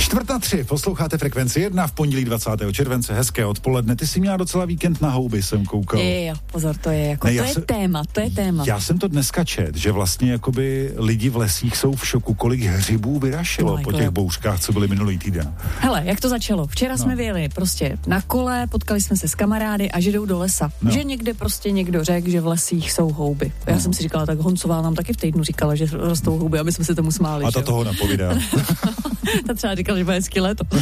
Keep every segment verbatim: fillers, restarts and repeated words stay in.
Čtvrt na tři, posloucháte Frekvenci jedna v pondělí dvacátého července, hezké odpoledne. Ty jsi měla docela víkend na houby, jsem koukal. Je, jo, pozor, to je jako, ne, to je jsem, téma, to je téma. Já jsem to dneska čet, že vlastně jakoby lidi v lesích jsou v šoku, kolik hřibů vyrašilo no, po těch bouřkách, co byly minulý týden. Hele, jak to začalo? Včera no. jsme vyjeli prostě na kole, potkali jsme se s kamarády a že jdou do lesa. No. Že někde prostě někdo řekl, že v lesích jsou houby. Já no. jsem si říkala, tak Honcová nám taky v týdnu říkala, že rostou houby, aby jsme se tomu smáli. A ta toho napovídá. Ta třeba říkala, že bude hezky léto. uh,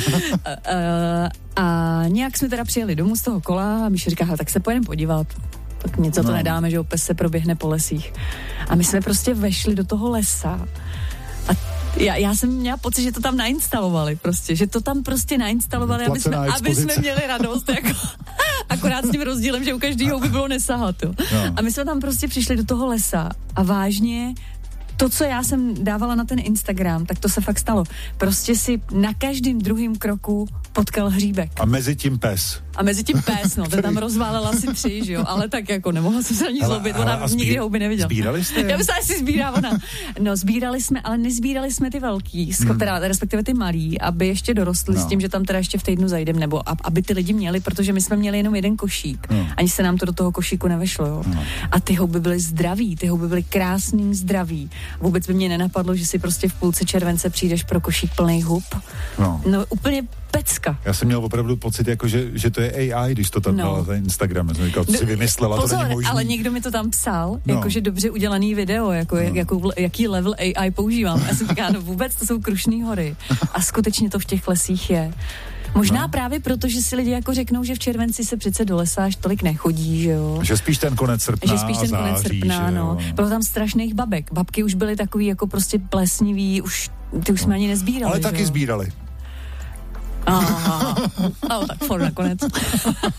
a nějak jsme teda přijeli domů z toho kola a Míša říká, tak se pojedeme podívat. Tak něco no. to nedáme, že opět se proběhne po lesích. A my jsme prostě vešli do toho lesa a já, já jsem měla pocit, že to tam nainstalovali prostě, že to tam prostě nainstalovali, aby jsme, aby jsme měli radost, jako, akorát s tím rozdílem, že u každého by bylo nesahat. No. A my jsme tam prostě přišli do toho lesa a vážně to, co já jsem dávala na ten Instagram, tak to se fakt stalo. Prostě si na každém druhém kroku potkal hříbek. A mezi tím pes. A mezi tím pes, no, ten tam rozválel asi tři, že jo, ale tak jako nemohla jsem se ani zlobit, ona zbír, nikdy houby neviděla. Sbírali jste? Já myslím, že si sbírá ona. No, sbírali jsme, ale nezbírali jsme ty velký, hmm. teda respektive ty malý, aby ještě dorostli no. s tím, že tam teda ještě v týdnu zajdem, nebo ab, aby ty lidi měli, protože my jsme měli jenom jeden košík. No. Ani se nám to do toho košíku nevešlo, jo. No. A ty houby byly zdraví, ty houby byly krásný, zdraví. Vůbec by mě nenapadlo, že si prostě v půlce července přijdeš pro košík plný hub. No, no úplně pecka. Já jsem měl opravdu pocit, jako, že, že to je A I, když to tam no. dala ten Instagram. Jsem říkal, co si vymyslela, pozor, to není možný. Ale někdo mi to tam psal, no. jakože dobře udělaný video, jako, no. jakou, jaký level A I používám. Já jsem říkala, no vůbec, to jsou Krušný hory. A skutečně to v těch lesích je. Možná no. právě proto, že si lidi jako řeknou, že v červenci se přece do lesa až tolik nechodí, že jo. Že spíš ten konec srpna Že spíš ten září, konec srpna, no. Bylo tam strašných babek. Babky už byly takový jako prostě plesnivý, už ty už jsme ani nezbírali. Ale taky jo? sbírali. Aha, ale tak for nakonec.